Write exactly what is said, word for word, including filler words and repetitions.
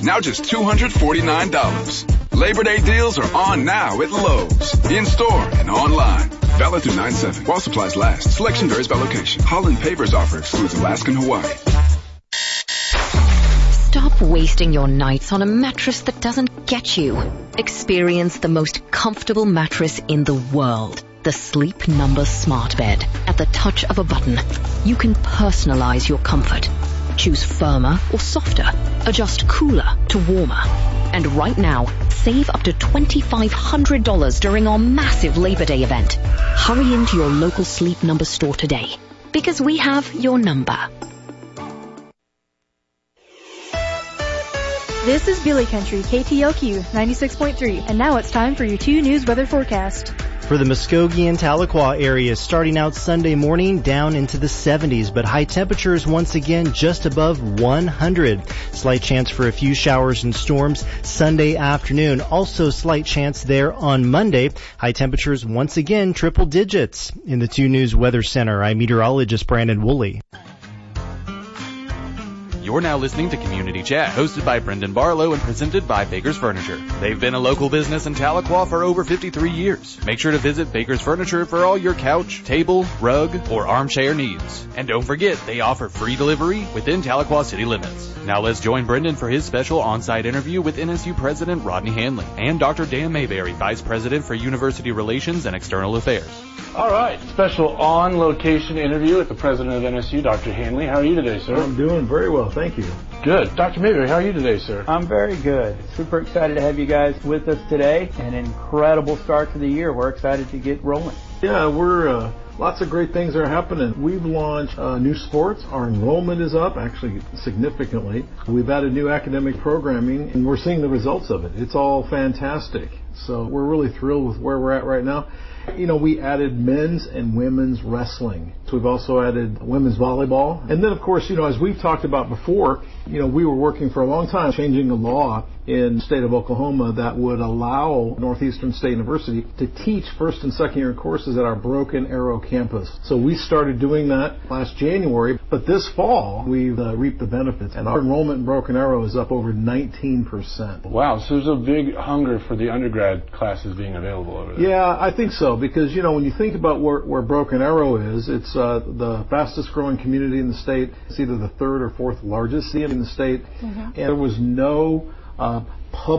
now just two hundred forty-nine dollars. Labor Day deals are on now at Lowe's, in-store and online. Valid through nine seven. While supplies last. Selection varies by location. Holland Pavers offer excludes Alaska and Hawaii. Stop wasting your nights on a mattress that doesn't get you. Experience the most comfortable mattress in the world. The Sleep Number Smart Bed. At the touch of a button, you can personalize your comfort. Choose firmer or softer. Adjust cooler to warmer. And right now, save up to twenty-five hundred dollars during our massive Labor Day event. Hurry into your local Sleep Number store today, because we have your number. This is Billy Country, K T L Q ninety-six point three, and now it's time for your two News weather forecast. For the Muskogee and Tahlequah area, starting out Sunday morning down into the seventies, but high temperatures once again just above one hundred. Slight chance for a few showers and storms Sunday afternoon. Also slight chance there on Monday. High temperatures once again triple digits. In the two News Weather Center, I'm meteorologist Brandon Woolley. You're now listening to Community Chat, hosted by Brendan Barlow and presented by Baker's Furniture. They've been a local business in Tahlequah for over fifty-three years. Make sure to visit Baker's Furniture for all your couch, table, rug, or armchair needs. And don't forget, they offer free delivery within Tahlequah city limits. Now let's join Brendan for his special on-site interview with N S U President Rodney Hanley and Doctor Dan Mayberry, Vice President for University Relations and External Affairs. All right, special on-location interview with the President of N S U, Doctor Hanley. How are you today, sir? I'm doing very well, thank you. Good. Doctor Mayberry, how are you today, sir? I'm very good. Super excited to have you guys with us today. An incredible start to the year. We're excited to get rolling. Yeah, we're uh, lots of great things are happening. We've launched uh, new sports. Our enrollment is up, actually significantly. We've added new academic programming, and we're seeing the results of it. It's all fantastic. So we're really thrilled with where we're at right now. You know, we added men's and women's wrestling. So we've also added women's volleyball. And then, of course, you know, as we've talked about before, you know, we were working for a long time changing the law in the state of Oklahoma that would allow Northeastern State University to teach first and second year courses at our Broken Arrow campus. So we started doing that last January, but this fall we've uh, reaped the benefits, and our enrollment in Broken Arrow is up over nineteen percent. Wow, so there's a big hunger for the undergrad classes being available over there. Yeah, I think so, because, you know, when you think about where, where Broken Arrow is, it's uh, the fastest growing community in the state. It's either the third or fourth largest city in the state, mm-hmm. and there was no uh, public